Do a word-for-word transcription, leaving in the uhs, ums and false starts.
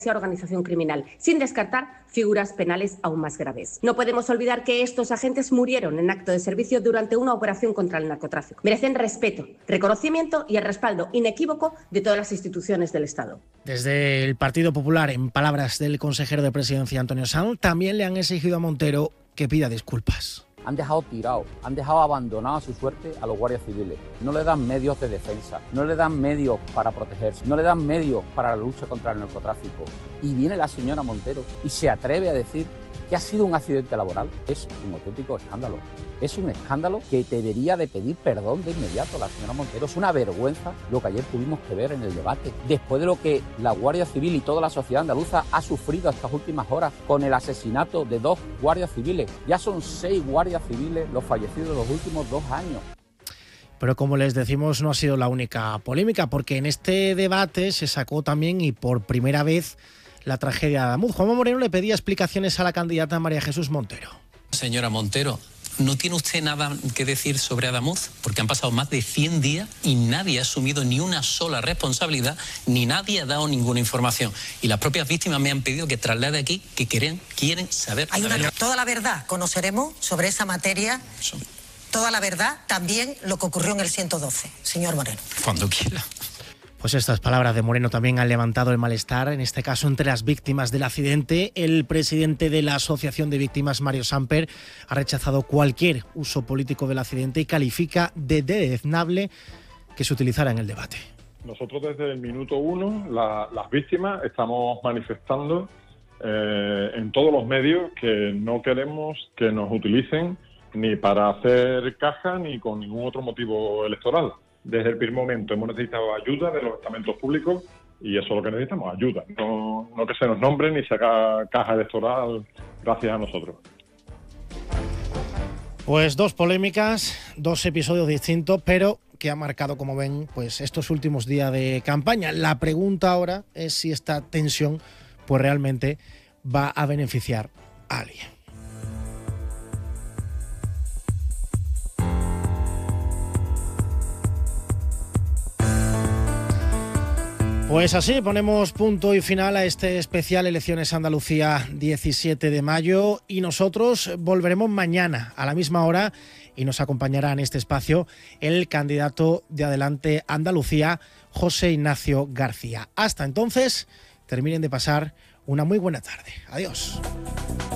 organización criminal, sin descartar figuras penales aún más graves. No podemos olvidar que estos agentes murieron en acto de servicio durante una operación contra el narcotráfico. Merecen respeto, reconocimiento y el respaldo inequívoco de todas las instituciones del Estado. Desde el Partido Popular, en palabras del consejero de Presidencia Antonio Sanz, también le han exigido a Montero que pida disculpas. Han dejado tirado, han dejado abandonado a su suerte a los guardias civiles. No le dan medios de defensa, no le dan medios para protegerse, no le dan medios para la lucha contra el narcotráfico. Y viene la señora Montero y se atreve a decir que ha sido un accidente laboral. Es un auténtico escándalo. Es un escándalo que debería de pedir perdón de inmediato la señora Montero. Es una vergüenza lo que ayer tuvimos que ver en el debate. Después de lo que la Guardia Civil y toda la sociedad andaluza ha sufrido estas últimas horas con el asesinato de dos guardias civiles. Ya son seis guardias civiles los fallecidos en los últimos dos años. Pero como les decimos, no ha sido la única polémica, porque en este debate se sacó también y por primera vez la tragedia de Adamuz. Juanma Moreno le pedía explicaciones a la candidata María Jesús Montero. Señora Montero, ¿no tiene usted nada que decir sobre Adamuz? Porque han pasado más de cien días y nadie ha asumido ni una sola responsabilidad, ni nadie ha dado ninguna información. Y las propias víctimas me han pedido que traslade aquí que quieren, quieren saber. Hay una, toda la verdad conoceremos sobre esa materia. Eso. Toda la verdad, también lo que ocurrió en el ciento doce, señor Moreno. Cuando quiera. Pues estas palabras de Moreno también han levantado el malestar, en este caso entre las víctimas del accidente. El presidente de la Asociación de Víctimas, Mario Samper, ha rechazado cualquier uso político del accidente y califica de deleznable que se utilizara en el debate. Nosotros desde el minuto uno, la, las víctimas, estamos manifestando eh, en todos los medios que no queremos que nos utilicen ni para hacer caja ni con ningún otro motivo electoral. Desde el primer momento hemos necesitado ayuda de los estamentos públicos y eso es lo que necesitamos, ayuda. No, no que se nos nombre ni se haga caja electoral gracias a nosotros. Pues dos polémicas, dos episodios distintos, pero que ha marcado, como ven, pues estos últimos días de campaña. La pregunta ahora es si esta tensión pues realmente va a beneficiar a alguien. Pues así ponemos punto y final a este especial Elecciones Andalucía diecisiete de mayo y nosotros volveremos mañana a la misma hora y nos acompañará en este espacio el candidato de Adelante Andalucía, José Ignacio García. Hasta entonces, terminen de pasar una muy buena tarde. Adiós.